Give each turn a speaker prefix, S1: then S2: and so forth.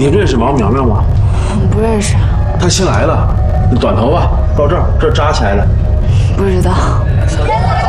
S1: 你认识王苗苗吗？
S2: 不认识。
S1: 她新来的，短头发，到这儿扎起来了。
S2: 不知道。